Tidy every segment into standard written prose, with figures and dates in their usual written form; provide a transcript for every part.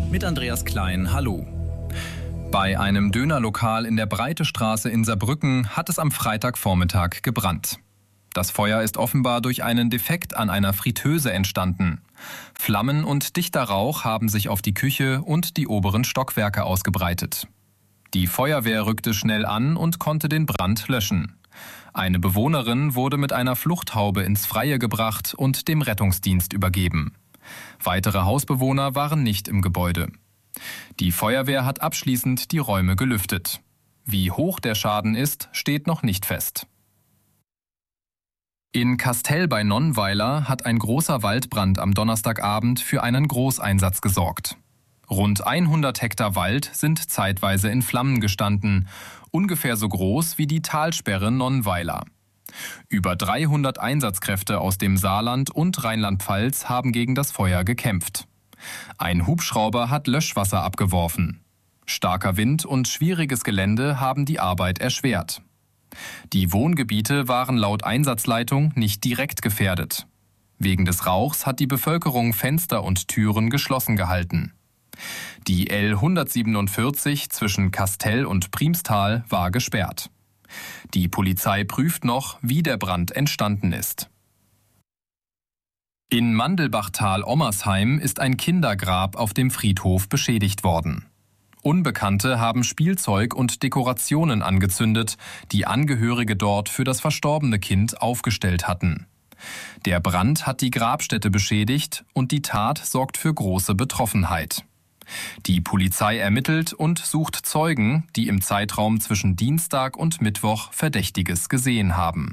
Mit Andreas Klein, hallo. Bei einem Dönerlokal in der Breitestraße in Saarbrücken hat es am Freitagvormittag gebrannt. Das Feuer ist offenbar durch einen Defekt an einer Fritteuse entstanden. Flammen und dichter Rauch haben sich auf die Küche und die oberen Stockwerke ausgebreitet. Die Feuerwehr rückte schnell an und konnte den Brand löschen. Eine Bewohnerin wurde mit einer Fluchthaube ins Freie gebracht und dem Rettungsdienst übergeben. Weitere Hausbewohner waren nicht im Gebäude. Die Feuerwehr hat abschließend die Räume gelüftet. Wie hoch der Schaden ist, steht noch nicht fest. In Kastel bei Nonnweiler hat ein großer Waldbrand am Donnerstagabend für einen Großeinsatz gesorgt. Rund 100 Hektar Wald sind zeitweise in Flammen gestanden, ungefähr so groß wie die Talsperre Nonnweiler. Über 300 Einsatzkräfte aus dem Saarland und Rheinland-Pfalz haben gegen das Feuer gekämpft. Ein Hubschrauber hat Löschwasser abgeworfen. Starker Wind und schwieriges Gelände haben die Arbeit erschwert. Die Wohngebiete waren laut Einsatzleitung nicht direkt gefährdet. Wegen des Rauchs hat die Bevölkerung Fenster und Türen geschlossen gehalten. Die L147 zwischen Kastel und Primstal war gesperrt. Die Polizei prüft noch, wie der Brand entstanden ist. In Mandelbachtal-Ommersheim ist ein Kindergrab auf dem Friedhof beschädigt worden. Unbekannte haben Spielzeug und Dekorationen angezündet, die Angehörige dort für das verstorbene Kind aufgestellt hatten. Der Brand hat die Grabstätte beschädigt und die Tat sorgt für große Betroffenheit. Die Polizei ermittelt und sucht Zeugen, die im Zeitraum zwischen Dienstag und Mittwoch Verdächtiges gesehen haben.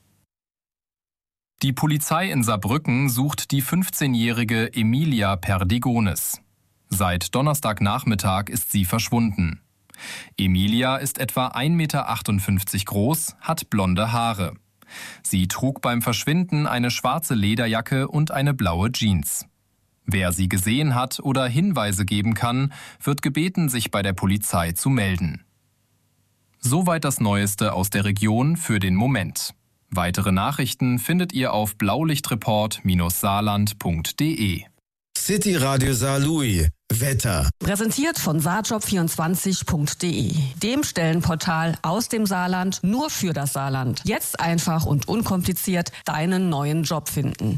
Die Polizei in Saarbrücken sucht die 15-jährige Emilia Perdigones. Seit Donnerstagnachmittag ist sie verschwunden. Emilia ist etwa 1,58 Meter groß, hat blonde Haare. Sie trug beim Verschwinden eine schwarze Lederjacke und eine blaue Jeans. Wer sie gesehen hat oder Hinweise geben kann, wird gebeten, sich bei der Polizei zu melden. Soweit das Neueste aus der Region für den Moment. Weitere Nachrichten findet ihr auf blaulichtreport-saarland.de. City Radio Saarlouis. Wetter. Präsentiert von saarjob24.de, dem Stellenportal aus dem Saarland nur für das Saarland. Jetzt einfach und unkompliziert deinen neuen Job finden.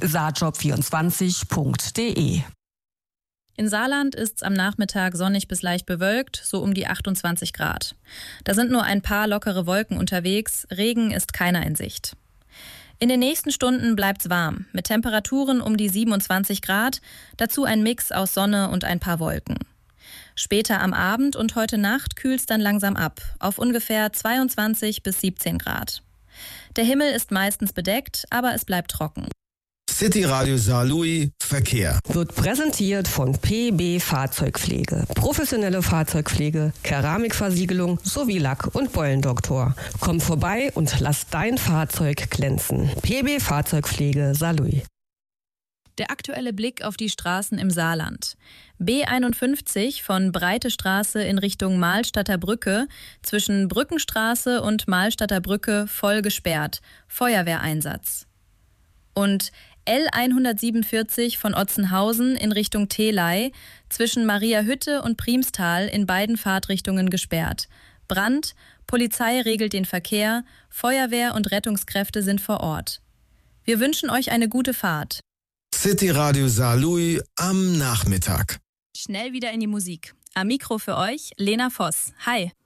saarjob24.de. In Saarland ist es am Nachmittag sonnig bis leicht bewölkt, so um die 28 Grad. Da sind nur ein paar lockere Wolken unterwegs, Regen ist keiner in Sicht. In den nächsten Stunden bleibt's warm, mit Temperaturen um die 27 Grad, dazu ein Mix aus Sonne und ein paar Wolken. Später am Abend und heute Nacht kühlt's dann langsam ab, auf ungefähr 22 bis 17 Grad. Der Himmel ist meistens bedeckt, aber es bleibt trocken. City Radio Saarlouis Verkehr. Wird präsentiert von PB Fahrzeugpflege. Professionelle Fahrzeugpflege, Keramikversiegelung sowie Lack- und Beulendoktor. Komm vorbei und lass dein Fahrzeug glänzen. PB Fahrzeugpflege Saarlouis. Der aktuelle Blick auf die Straßen im Saarland. B51 von Breite Straße in Richtung Mahlstadter Brücke, zwischen Brückenstraße und Mahlstadter Brücke voll gesperrt. Feuerwehreinsatz. Und L147 von Otzenhausen in Richtung Telei, zwischen Mariahütte und Primstal in beiden Fahrtrichtungen gesperrt. Brand, Polizei regelt den Verkehr, Feuerwehr und Rettungskräfte sind vor Ort. Wir wünschen euch eine gute Fahrt. City Radio Saarlouis am Nachmittag. Schnell wieder in die Musik. Am Mikro für euch Lena Voss. Hi.